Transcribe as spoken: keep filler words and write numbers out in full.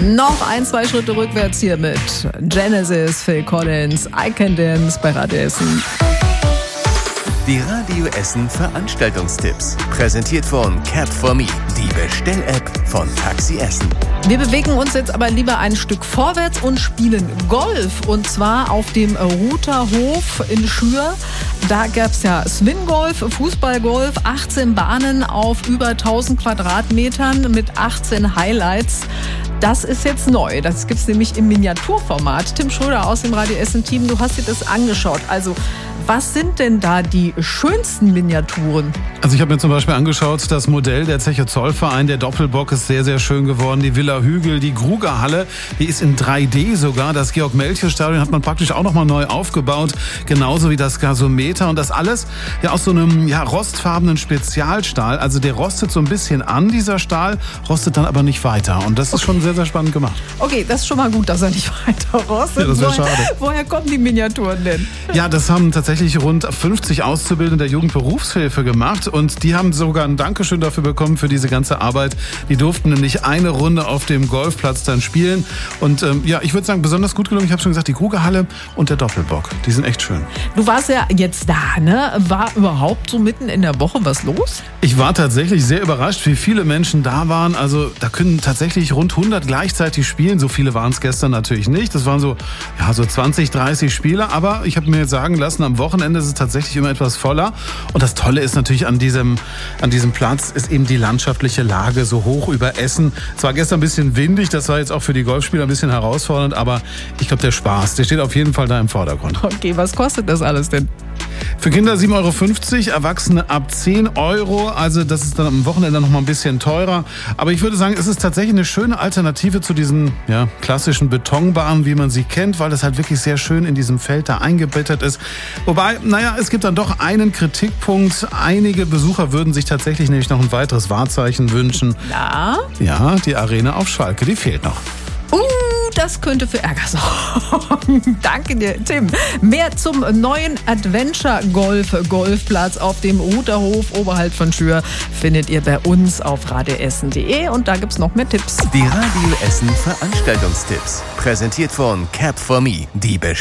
Noch ein, zwei Schritte rückwärts hier mit Genesis, Phil Collins, I Can Dance bei Radio Essen. Die Radio Essen Veranstaltungstipps. Präsentiert von Cap for Me, die Bestell-App von Taxi Essen. Wir bewegen uns jetzt aber lieber ein Stück vorwärts und spielen Golf. Und zwar auf dem Rutherhof in Schür. Da gab es ja Swing-Golf, Fußball-Golf, achtzehn Bahnen auf über tausend Quadratmetern mit achtzehn Highlights. Das ist jetzt neu. Das gibt es nämlich im Miniaturformat. Tim Schröder aus dem Radio Essen-Team, du hast dir das angeschaut. Also, was sind denn da die schönsten Miniaturen? Also ich habe mir zum Beispiel angeschaut, das Modell der Zeche Zollverein, der Doppelbock ist sehr, sehr schön geworden. Die Villa Hügel, die Grugerhalle, die ist in drei D sogar. Das Georg-Melchior-Stadion hat man praktisch auch nochmal neu aufgebaut. Genauso wie das Gasometer. Und das alles ja aus so einem ja, rostfarbenen Spezialstahl. Also der rostet so ein bisschen an, dieser Stahl, rostet dann aber nicht weiter. Und das ist okay. Schon sehr, sehr spannend gemacht. Okay, das ist schon mal gut, dass er nicht weiter rostet. Ja, das wäre woher, schade. Woher kommen die Miniaturen denn? Ja, das haben tatsächlich rund fünfzig Auszubildende der Jugendberufshilfe gemacht und die haben sogar ein Dankeschön dafür bekommen für diese ganze Arbeit. Die durften nämlich eine Runde auf dem Golfplatz dann spielen und ähm, ja, ich würde sagen, besonders gut gelungen. Ich habe schon gesagt, die Grugerhalle und der Doppelbock, die sind echt schön. Du warst ja jetzt da, ne? War überhaupt so mitten in der Woche was los? Ich war tatsächlich sehr überrascht, wie viele Menschen da waren. Also da können tatsächlich rund hundert gleichzeitig spielen. So viele waren es gestern natürlich nicht. Das waren so, ja, so zwanzig, dreißig Spieler. Aber ich habe mir jetzt sagen lassen, am Wochenende ist es tatsächlich immer etwas voller. Und das Tolle ist natürlich an diesem, an diesem Platz ist eben die landschaftliche Lage so hoch über Essen. Es war gestern ein bisschen windig, das war jetzt auch für die Golfspieler ein bisschen herausfordernd, aber ich glaube, der Spaß, der steht auf jeden Fall da im Vordergrund. Okay, was kostet das alles denn? Für Kinder sieben Euro fünfzig, Erwachsene ab zehn Euro. Also das ist dann am Wochenende noch mal ein bisschen teurer. Aber ich würde sagen, es ist tatsächlich eine schöne Alternative zu diesen ja, klassischen Betonbahnen, wie man sie kennt, weil das halt wirklich sehr schön in diesem Feld da eingebettet ist. Wobei, naja, es gibt dann doch einen Kritikpunkt. Einige Besucher würden sich tatsächlich nämlich noch ein weiteres Wahrzeichen wünschen. Ja? Ja, die Arena auf Schalke, die fehlt noch. Uh, das könnte für Ärger sorgen. Danke dir, Tim. Mehr zum neuen Adventure-Golf-Golfplatz auf dem Rutherhof oberhalb von Schür findet ihr bei uns auf radio essen punkt de und da gibt's noch mehr Tipps. Die Radio Essen Veranstaltungstipps. Präsentiert von Cap for Me, die Bestell-